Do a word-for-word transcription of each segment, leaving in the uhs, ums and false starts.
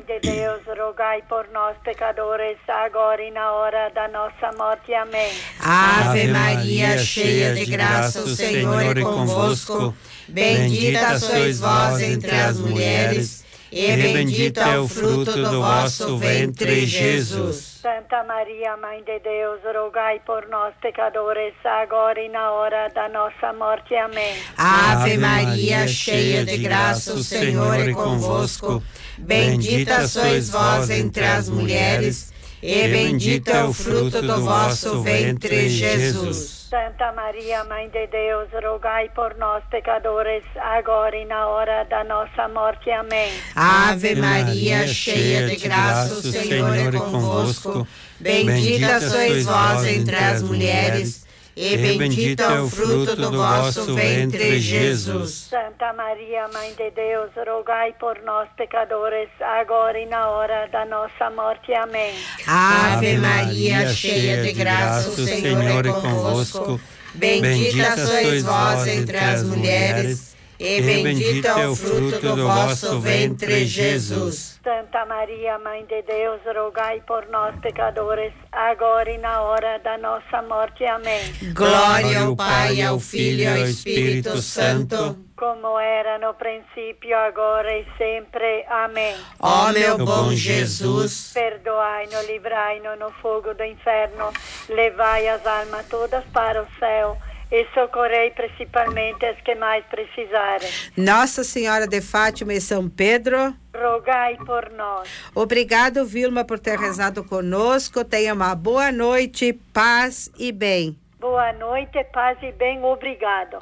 de Deus, rogai por nós, pecadores, agora e na hora da nossa morte. Amém. Ave Maria, cheia de graça, o Senhor é convosco. Bendita sois vós entre as mulheres, e bendito é o fruto do vosso ventre, Jesus. Santa Maria, Mãe de Deus, rogai por nós, pecadores, agora e na hora da nossa morte. Amém. Ave Maria, cheia de graça, o Senhor é convosco. Bendita sois vós entre as mulheres, e bendito é o fruto do vosso ventre, Jesus. Santa Maria, Mãe de Deus, rogai por nós, pecadores, agora e na hora da nossa morte. Amém. Ave Maria, cheia de graça, o Senhor é convosco. Bendita sois vós entre as mulheres, e bendito é o fruto do vosso ventre, Jesus. Santa Maria, Mãe de Deus, rogai por nós, pecadores, agora e na hora da nossa morte. Amém. Ave Maria, cheia de graça, o Senhor é convosco. Bendita sois vós entre as mulheres, e bendito é o fruto do vosso ventre, Jesus. Santa Maria, Mãe de Deus, rogai por nós, pecadores, agora e na hora da nossa morte. Amém. Glória ao Pai, ao Filho e ao Espírito Santo, como era no princípio, agora e sempre. Amém. Ó meu bom Jesus, perdoai-nos, livrai-nos no fogo do inferno, levai as almas todas para o céu e socorrei principalmente as que mais precisarem. Nossa Senhora de Fátima e São Pedro, rogai por nós. Obrigado, Vilma, por ter rezado conosco. Tenha uma boa noite, paz e bem. Boa noite, paz e bem, obrigado.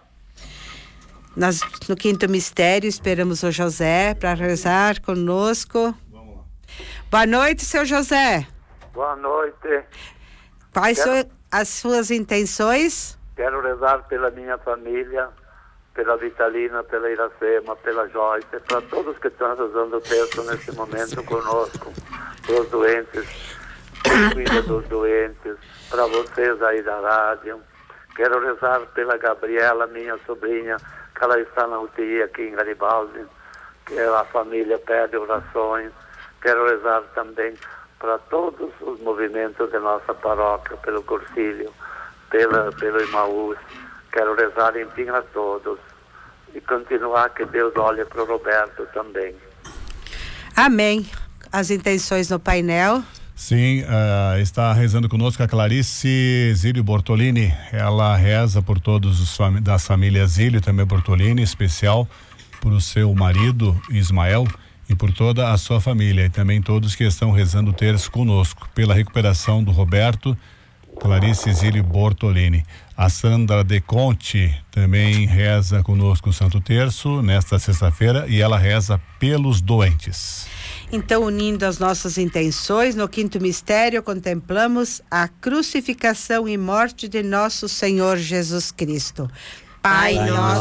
Nós, no quinto mistério, esperamos o José para rezar conosco. Vamos lá. Boa noite, seu José. Boa noite. Quais Quero... são as suas intenções? Quero rezar pela minha família, pela Vitalina, pela Iracema, pela Joyce, para todos que estão rezando o texto nesse momento conosco, para os doentes, quem cuida dos doentes, para vocês aí da rádio. Quero rezar pela Gabriela, minha sobrinha, que ela está na U T I aqui em Garibaldi, que a família pede orações. Quero rezar também para todos os movimentos da nossa paróquia, pelo Cursilho, Pela, pelo Imaús. Quero rezar enfim a todos e continuar que Deus olhe para o Roberto também. Amém. As intenções no painel. Sim, uh, está rezando conosco a Clarice Zílio Bortolini. Ela reza por todos os fam- das famílias Zílio, também Bortolini, em especial por o seu marido Ismael e por toda a sua família, e também todos que estão rezando o terço conosco, pela recuperação do Roberto. Clarice Zílio Bortolini. A Sandra De Conte também reza conosco o Santo Terço nesta sexta-feira, e ela reza pelos doentes. Então, unindo as nossas intenções, no quinto mistério contemplamos a crucificação e morte de nosso Senhor Jesus Cristo. Pai, Pai nosso